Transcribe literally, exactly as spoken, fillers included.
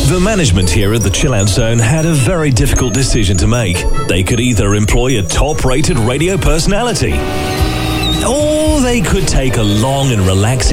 The management here at the Chill Out Zone had a very difficult decision to make. They could either employ a top-rated radio personality, or they could take a long and relaxing